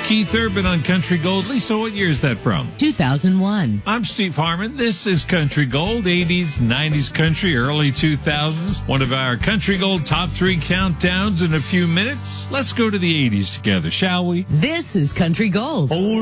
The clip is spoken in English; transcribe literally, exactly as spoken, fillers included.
Keith Urban on Country Gold. Lisa, what year is that from? two thousand one. I'm Steve Harmon. This is Country Gold, eighties, nineties country, early two thousands. One of our Country Gold top three countdowns in a few minutes. Let's go to the eighties together, shall we? This is Country Gold. Oh,